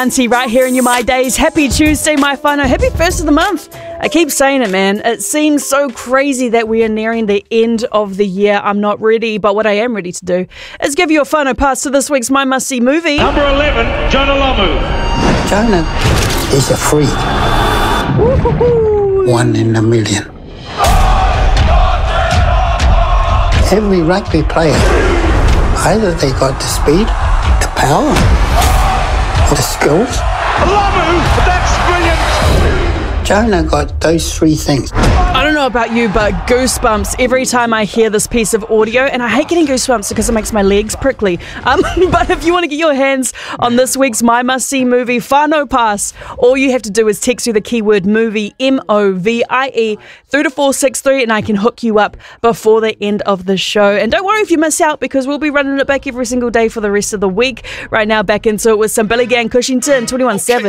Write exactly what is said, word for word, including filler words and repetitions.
Auntie right here in your My Days. Happy Tuesday, my whānau. Happy first of the month. I keep saying it, man. It seems so crazy that we are nearing the end of the year. I'm not ready, but what I am ready to do is give you a whānau pass to this week's My Must See movie. Number eleven, Jonah Lomu. Jonah is a freak. Woo-hoo-hoo. One in a million. Every rugby player, either they got the speed, the power, or the skills. Lomu, that's brilliant. Jonah got those three things. I don't know about you, but goosebumps every time I hear this piece of audio, and I hate getting goosebumps because it makes my legs prickly. Um, but if you want to get your hands on this week's My Must See movie, whānau pass, all you have to do is text through the keyword movie, M O V I E, through to four six three, and I can hook you up before the end of the show. And don't worry if you miss out, because we'll be running it back every single day for the rest of the week. Right now, back into it with some Billy Gang Cushington, twenty-one seven.